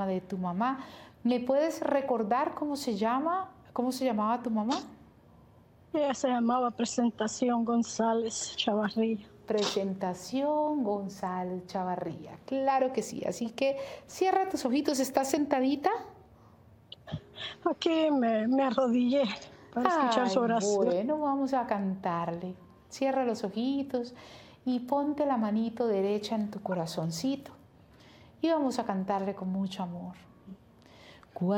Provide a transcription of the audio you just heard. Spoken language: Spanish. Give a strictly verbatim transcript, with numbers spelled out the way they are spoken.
alma de tu mamá. ¿Me puedes recordar cómo se llama, cómo se llamaba tu mamá? Ella se llamaba Presentación González Chavarría. Presentación González Chavarría. Claro que sí. Así que cierra tus ojitos. ¿Estás sentadita? Aquí me, me arrodillé para escuchar Ay, su oración. bueno, vamos a cantarle. Cierra los ojitos y ponte la manito derecha en tu corazoncito. Y vamos a cantarle con mucho amor.